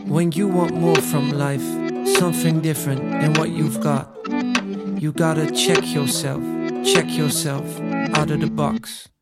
When you want more from life, something different than what you've got, you gotta check yourself out of the box.